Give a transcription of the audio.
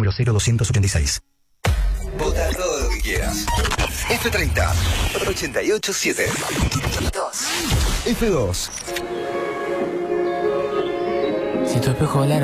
número 0286. Vota todo lo que quieras. F30 887 F2. Si tu espejo hablara